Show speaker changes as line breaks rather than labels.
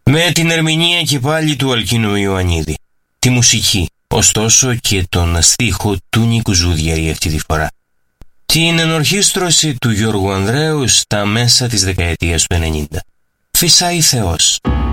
Με την ερμηνεία και πάλι του Αλκίνου Ιωαννίδη, τη μουσική, ωστόσο και τον στίχο του Νίκου Ζούδιαρη αυτή τη φορά. Την ενορχήστρωση του Γιώργου Ανδρέου στα μέσα της δεκαετίας του 90. Φυσάει Θεός.